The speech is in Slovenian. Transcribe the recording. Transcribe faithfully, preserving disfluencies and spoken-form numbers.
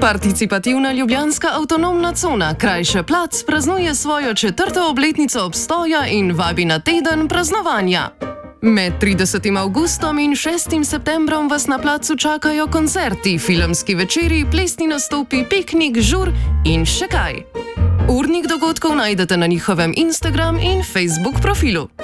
Participativna ljubljanska avtonomna cona Krajše plac praznuje svojo četrto obletnico obstoja in vabi na teden praznovanja. Med tridesetim avgustom in šestim septembrom vas na placu čakajo koncerti, filmski večeri, plesni nastopi, piknik, žur in še kaj. Urnik dogodkov najdete na njihovem Instagram in Facebook profilu.